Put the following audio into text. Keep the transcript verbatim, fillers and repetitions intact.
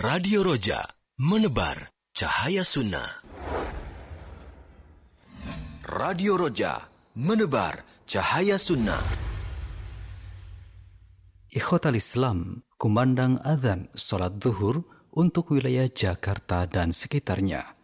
Radio Roja, menebar cahaya sunnah. Radio Roja, menebar cahaya sunnah. Ikhwatal Islam, kumandang adzan salat zuhur untuk wilayah Jakarta dan sekitarnya.